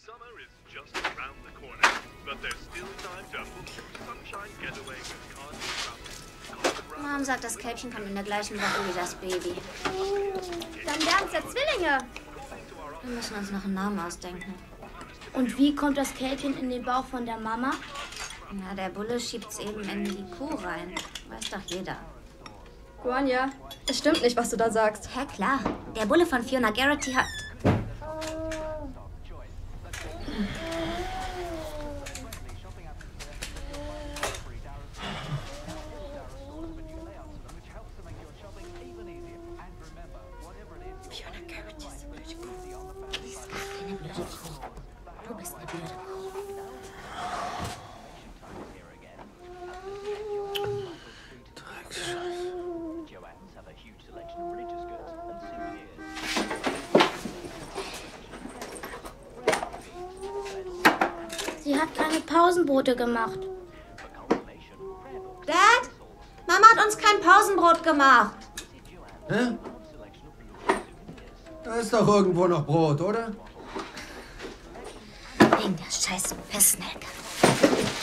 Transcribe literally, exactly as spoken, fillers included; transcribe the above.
Mom sagt, das Kälbchen kommt in der gleichen Woche wie das Baby. Dann wären es ja Zwillinge. Wir müssen uns noch einen Namen ausdenken. Und wie kommt das Kälbchen in den Bauch von der Mama? Na, der Bulle schiebt's eben in die Kuh rein. Weiß doch jeder. Guanya, es stimmt nicht, was du da sagst. Ja, klar. Der Bulle von Fiona Garrity hat... Fiona Garrity ist eine blöde Kuh. Die ist gar keine blöde Kuh. Du bist eine blöde Kuh. Sie hat keine Pausenbrote gemacht. Dad? Mama hat uns kein Pausenbrot gemacht. Hä? Da ist doch irgendwo noch Brot, oder? Wegen der scheiß Pissnelke.